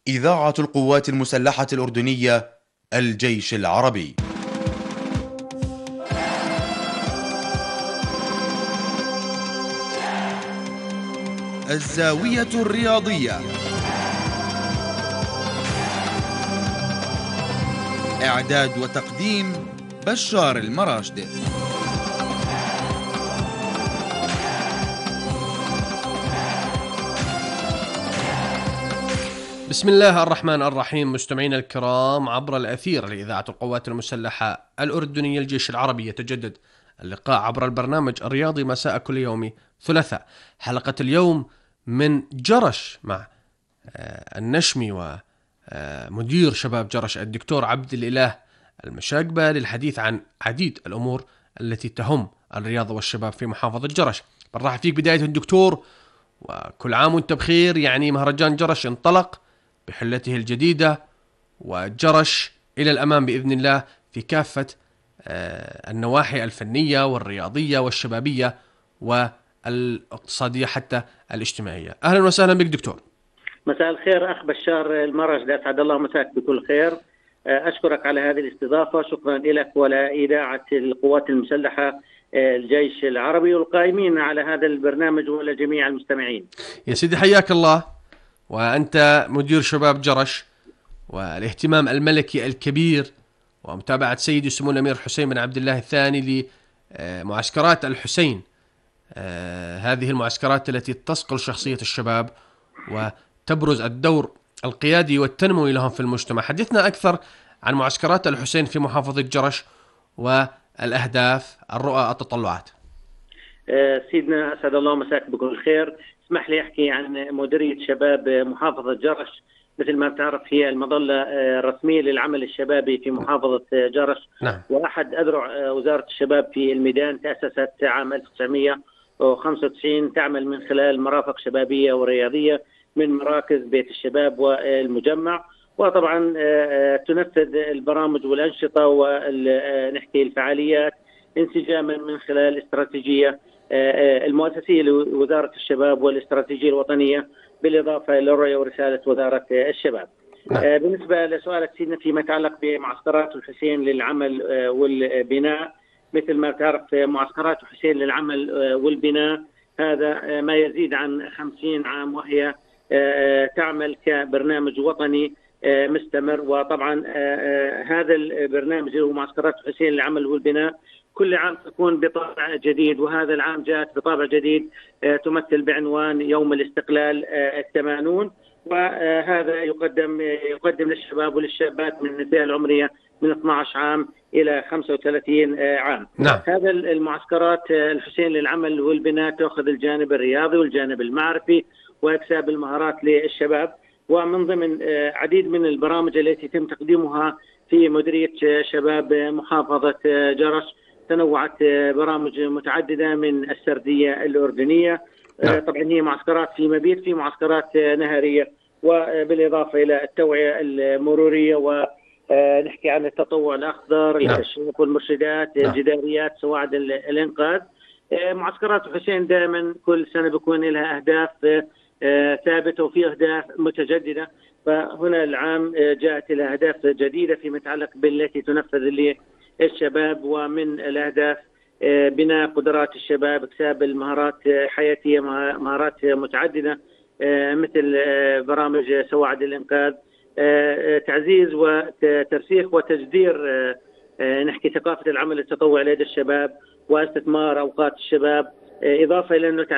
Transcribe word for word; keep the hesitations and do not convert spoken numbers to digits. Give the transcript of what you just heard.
إذاعة القوات المسلحة الأردنية الجيش العربي. الزاوية الرياضية. إعداد وتقديم بشار المراشد. بسم الله الرحمن الرحيم. مستمعينا الكرام، عبر الأثير لإذاعة القوات المسلحة الأردنية الجيش العربي يتجدد اللقاء عبر البرنامج الرياضي مساء كل يوم ثلاثاء. حلقة اليوم من جرش مع النشمي ومدير شباب جرش الدكتور عبد الإله المشاقبة للحديث عن عديد الأمور التي تهم الرياضة والشباب في محافظة جرش. برحب فيك بداية الدكتور، وكل عام وانت بخير. يعني مهرجان جرش انطلق بحلته الجديدة، وجرش إلى الأمام بإذن الله في كافة النواحي الفنية والرياضية والشبابية والاقتصادية حتى الاجتماعية. أهلا وسهلا بك دكتور. مساء الخير أخ بشار المراشد، أسعد الله مساك بكل خير. أشكرك على هذه الاستضافة، شكرا لك ولإذاعة القوات المسلحة الجيش العربي والقائمين على هذا البرنامج ولجميع المستمعين. يا سيدي حياك الله، وأنت مدير شباب جرش، والاهتمام الملكي الكبير ومتابعة سيدي سمو الأمير حسين بن عبد الله الثاني لمعسكرات الحسين، هذه المعسكرات التي تصقل شخصية الشباب وتبرز الدور القيادي والتنموي لهم في المجتمع. حدثنا أكثر عن معسكرات الحسين في محافظة جرش والأهداف، الرؤى، التطلعات. سيدنا أسعد الله مساك بكل خير. اسمح لي أحكي عن مديرية شباب محافظة جرش. مثل ما بتعرف هي المظلة الرسمية للعمل الشبابي في محافظة جرش. نعم. وأحد أذرع وزارة الشباب في الميدان، تأسست عام ألف وتسعمئة وخمسة وتسعين، تعمل من خلال مرافق شبابية ورياضية من مراكز بيت الشباب والمجمع، وطبعا تنفذ البرامج والأنشطة ونحكي الفعاليات انسجاما من خلال استراتيجية المؤسسية لوزارة الشباب والاستراتيجية الوطنية، بالإضافة إلى الرؤية ورسالة وزارة الشباب. نعم. بالنسبة لسؤالك سيدنا فيما يتعلق بمعسكرات الحسين للعمل والبناء، مثل ما تعرف معسكرات الحسين للعمل والبناء هذا ما يزيد عن خمسين عام، وهي تعمل كبرنامج وطني مستمر. وطبعا هذا البرنامج هو معسكرات الحسين للعمل والبناء كل عام تكون بطابع جديد، وهذا العام جاءت بطابع جديد تمثل بعنوان يوم الاستقلال الثمانون، وهذا يقدم يقدم للشباب وللشابات من الفئة العمرية من اثني عشر عام إلى خمسة وثلاثين عام. نعم. هذا المعسكرات الحسين للعمل والبناء تأخذ الجانب الرياضي والجانب المعرفي واكساب المهارات للشباب، ومن ضمن عديد من البرامج التي يتم تقديمها في مديرية شباب محافظة جرش. تنوعت برامج متعددة من السردية الأردنية. نعم. طبعا هي معسكرات في مبيت، في معسكرات نهارية، وبالإضافة إلى التوعية المرورية، ونحكي عن التطوع الأخضر، نعم. الكشوف والمرشدات، نعم. الجداريات، سواعد الإنقاذ. معسكرات الحسين دائما كل سنة بيكون لها أهداف ثابتة وفي أهداف متجددة، فهنا العام جاءت إلى أهداف جديدة فيما يتعلق بالتي تنفذ للشباب، ومن الأهداف بناء قدرات الشباب، اكتساب المهارات حياتية، مهارات متعددة مثل برامج سواعد الإنقاذ، تعزيز وترسيخ وتجدير نحكي ثقافة العمل التطوعي لدى الشباب، واستثمار أوقات الشباب، إضافة إلى أنه